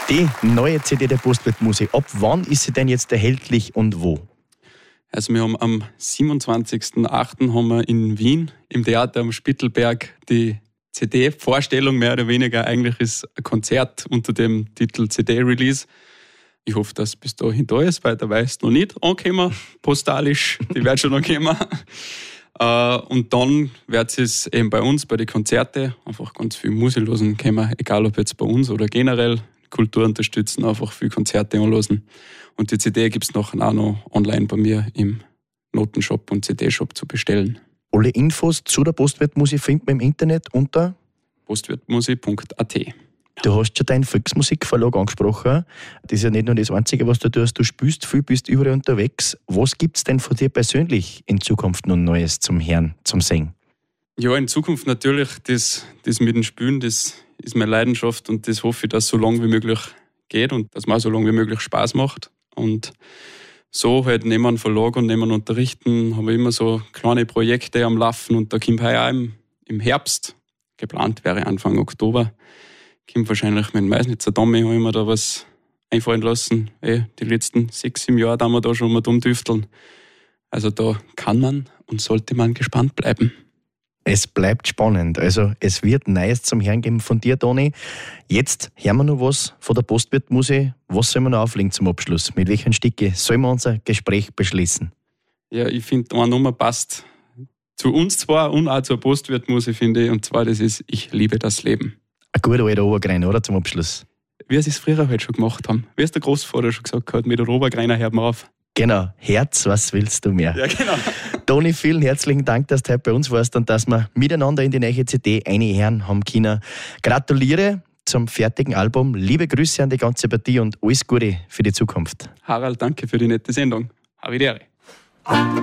Die neue CD der Postwirtmusik. Ab wann ist sie denn jetzt erhältlich und wo? Also wir haben am 27.08. haben wir in Wien im Theater am Spittelberg die CD-Vorstellung, mehr oder weniger. Eigentlich ist ein Konzert unter dem Titel CD-Release. Ich hoffe, dass bis dahin da ist, weil der weiß noch nicht ankommen, postalisch, die wird schon ankommen. Und dann wird es eben bei uns, bei den Konzerten, einfach ganz viel Musik hören können, egal ob jetzt bei uns oder generell Kultur unterstützen, einfach viel Konzerte anhören. Und die CD gibt es nachher auch noch online bei mir im Notenshop und CD-Shop zu bestellen. Alle Infos zu der Postwirtmusik findet man im Internet unter postwirtmusik.at. Du hast schon deinen Volksmusikverlag angesprochen. Das ist ja nicht nur das Einzige, was du tust. Du spielst viel, bist überall unterwegs. Was gibt es denn von dir persönlich in Zukunft noch Neues zum Hören, zum Singen? Ja, in Zukunft natürlich das mit dem Spielen, das ist meine Leidenschaft und das hoffe ich, dass es so lange wie möglich geht und dass man so lange wie möglich Spaß macht. Und so halt neben einem Verlag und neben einem Unterrichten habe ich immer so kleine Projekte am Laufen und da kommt heuer auch im Herbst, geplant wäre Anfang Oktober, kommt wahrscheinlich mit dem Meisnitzer Dummy, habe ich mir da was einfallen lassen. Die letzten 6-7 Jahre da haben wir da schon mal umdüfteln. Also da kann man und sollte man gespannt bleiben. Es bleibt spannend. Also es wird Neues zum Hören geben von dir, Toni. Jetzt hören wir noch was von der Postwirtmusik. Was sollen wir noch auflegen zum Abschluss? Mit welchen Stücke sollen wir unser Gespräch beschließen? Ja, ich finde, eine Nummer passt zu uns zwar und auch zur Postwirtmusik, finde ich. Und zwar, das ist Ich liebe das Leben. Ein guter alter Obergreiner, oder? Zum Abschluss. Wie sie es früher halt schon gemacht haben. Wie es der Großvater schon gesagt hat, mit der Obergreiner hört man auf. Genau. Herz, was willst du mehr? Ja, genau. Toni, vielen herzlichen Dank, dass du heute bei uns warst und dass wir miteinander in die neue CD einhören haben können. Gratuliere zum fertigen Album. Liebe Grüße an die ganze Partie und alles Gute für die Zukunft. Harald, danke für die nette Sendung. Havidere.